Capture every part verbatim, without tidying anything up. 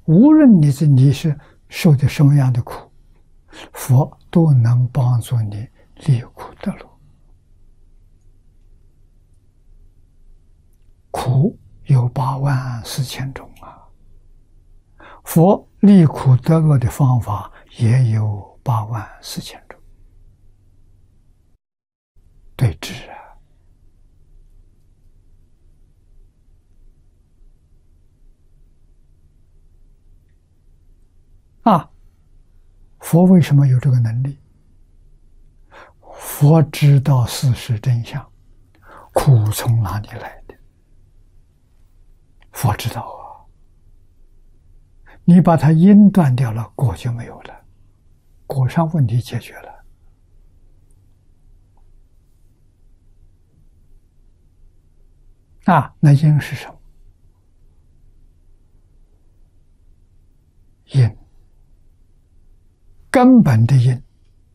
无论你是你是受的什么样的苦，佛都能帮助你离苦得乐。苦有八万四千种啊，佛离苦得乐的方法也有八万四千种。对治啊！啊，佛为什么有这个能力？佛知道事实真相，苦从哪里来的？佛知道啊。你把它因断掉了，果就没有了，果上问题解决了。啊，那因是什么？因，根本的因，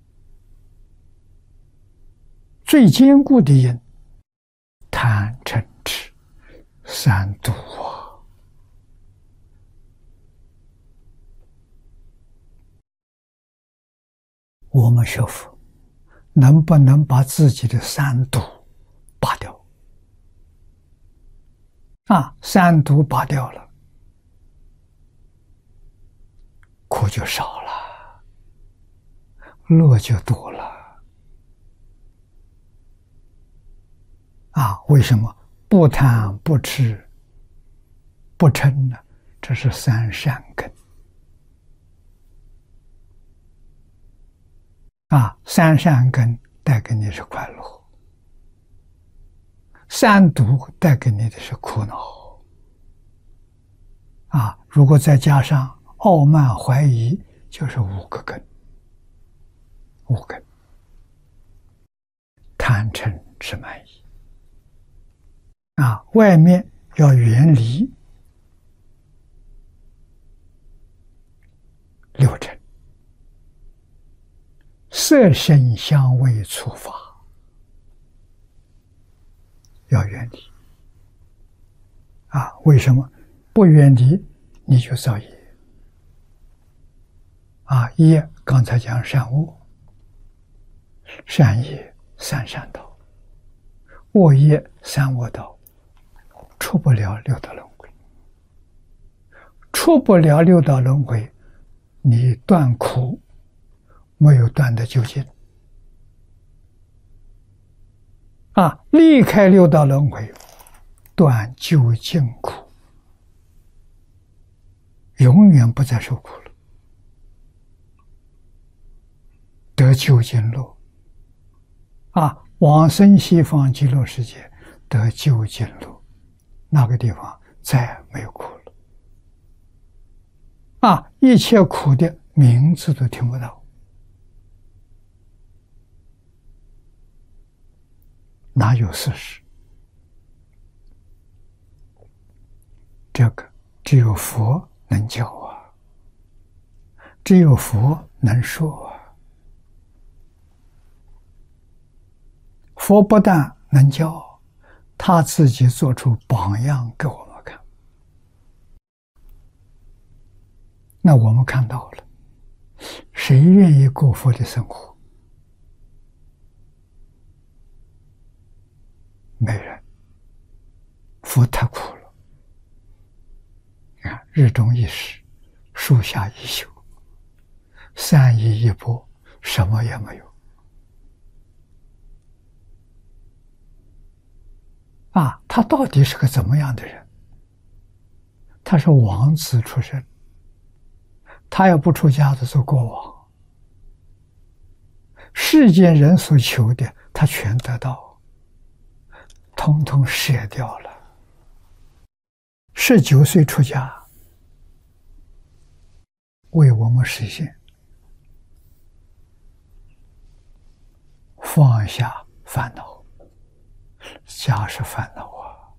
最坚固的因，贪嗔痴三毒啊！我们学佛能不能把自己的三毒拔掉？啊，三毒拔掉了，苦就少了，乐就多了。啊，为什么不贪不痴不嗔呢？这是三善根。啊，三善根带给你是快乐，三毒带给你的是苦恼。啊，如果再加上傲慢怀疑，就是五个根。五根：贪嗔痴慢疑。啊，外面要远离六尘，色声香味触法要远离。啊，为什么？不远离你就造业。啊，业刚才讲善恶，善业三善道，恶业三恶道，出不了六道轮回。出不了六道轮回，你断苦没有断得究竟。啊，离开六道轮回，断究竟苦，永远不再受苦了，得究竟乐。啊，往生西方极乐世界得究竟乐，那个地方再没有苦了。啊，一切苦的名字都听不到，哪有事实？这个只有佛能教啊，只有佛能说啊。佛不但能教，他自己做出榜样给我们看。那我们看到了，谁愿意过佛的生活？没人。佛太苦了。你看，日中一时，树下一宿，三衣一钵，什么也没有。啊，他到底是个怎么样的人？他是王子出身，他要不出家的做国王，世间人所求的他全得到，统统舍掉了。十九岁出家，为我们实现放下烦恼。家是烦恼啊，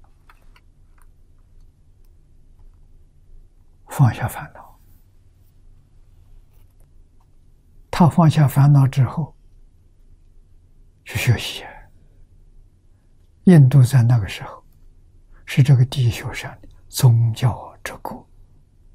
放下烦恼。他放下烦恼之后，去学习。印度在那个时候是这个地球上的宗教之国。